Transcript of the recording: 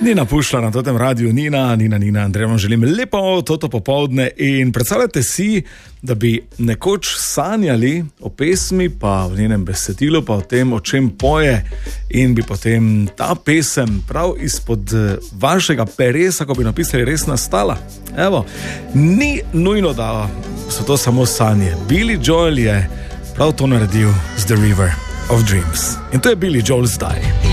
Nina Pušla na tem radiju, Nina, Andrej, vam želim lepo toto popoldne in predstavljate si, da bi nekoč sanjali o pesmi, pa v njenem besedilu, pa o tem, o čem poje in bi potem ta pesem prav izpod vašega peresa, ko bi napisali, res nastala. Evo, ni nujno, da so to samo sanje. Billy Joel je prav to naredil z The River of Dreams. In to je Billy Joel zdaj.